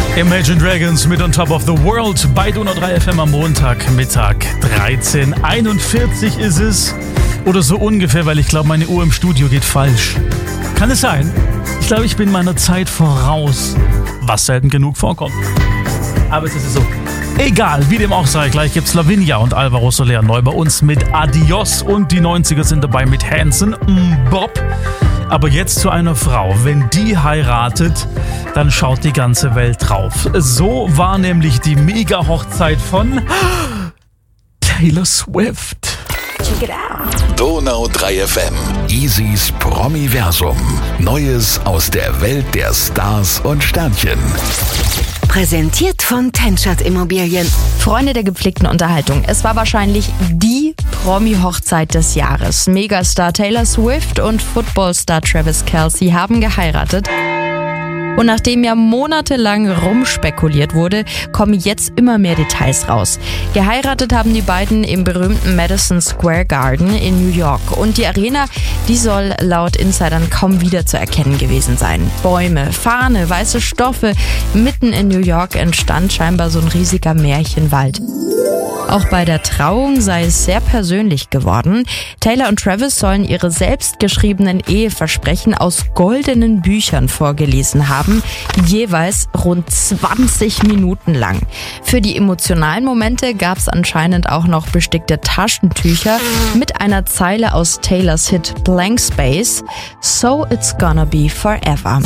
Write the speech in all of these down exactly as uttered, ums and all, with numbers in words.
Imagine Dragons mit On Top of the World bei Donau drei F M am Montagmittag. dreizehn Uhr einundvierzig ist es. Oder so ungefähr, weil ich glaube, meine Uhr im Studio geht falsch. Kann es sein? Ich glaube, ich bin meiner Zeit voraus. Was selten genug vorkommt. Aber es ist so. Egal, wie dem auch sei, gleich gibt's Lavinia und Alvaro Soler neu bei uns mit Adios und die neunziger sind dabei mit Hanson, Bob. Aber jetzt zu einer Frau. Wenn die heiratet, dann schaut die ganze Welt drauf. So war nämlich die Mega-Hochzeit von Taylor Swift. Check it out. Donau drei F M. Easys Promiversum. Neues aus der Welt der Stars und Sternchen. Präsentiert von Tenschert Immobilien. Freunde der gepflegten Unterhaltung. Es war wahrscheinlich die Promi-Hochzeit des Jahres. Megastar Taylor Swift und Footballstar Travis Kelce haben geheiratet. Und nachdem ja monatelang rumspekuliert wurde, kommen jetzt immer mehr Details raus. Geheiratet haben die beiden im berühmten Madison Square Garden in New York. Und die Arena, die soll laut Insidern kaum wieder zu erkennen gewesen sein. Bäume, Fahne, weiße Stoffe. Mitten in New York entstand scheinbar so ein riesiger Märchenwald. Auch bei der Trauung sei es sehr persönlich geworden. Taylor und Travis sollen ihre selbstgeschriebenen Eheversprechen aus goldenen Büchern vorgelesen haben, jeweils rund zwanzig Minuten lang. Für die emotionalen Momente gab es anscheinend auch noch bestickte Taschentücher mit einer Zeile aus Taylors Hit Blank Space, So It's Gonna Be Forever.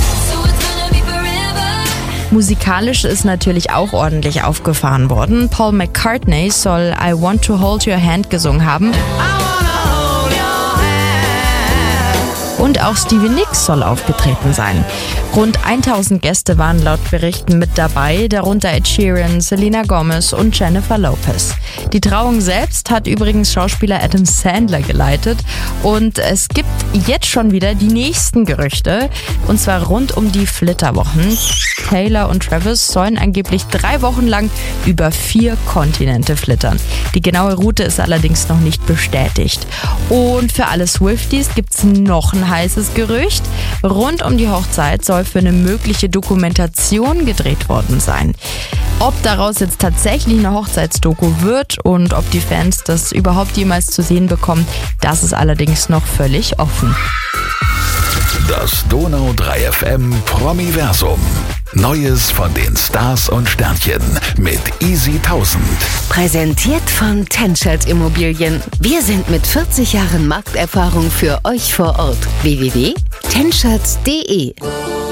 Musikalisch ist natürlich auch ordentlich aufgefahren worden. Paul McCartney soll I Want to Hold Your Hand gesungen haben. Und auch Stevie Nicks soll aufgetreten sein. Rund tausend Gäste waren laut Berichten mit dabei, darunter Ed Sheeran, Selena Gomez und Jennifer Lopez. Die Trauung selbst hat übrigens Schauspieler Adam Sandler geleitet und es gibt jetzt schon wieder die nächsten Gerüchte, und zwar rund um die Flitterwochen. Taylor und Travis sollen angeblich drei Wochen lang über vier Kontinente flittern. Die genaue Route ist allerdings noch nicht bestätigt. Und für alle Swifties gibt's noch ein heißes Gerücht. Rund um die Hochzeit soll für eine mögliche Dokumentation gedreht worden sein. Ob daraus jetzt tatsächlich eine Hochzeitsdoku wird und ob die Fans das überhaupt jemals zu sehen bekommen, das ist allerdings noch völlig offen. Das Donau drei F M Promiversum. Neues von den Stars und Sternchen mit Easy tausend. Präsentiert von Tenschert Immobilien. Wir sind mit vierzig Jahren Markterfahrung für euch vor Ort. w w w punkt tenschert punkt d e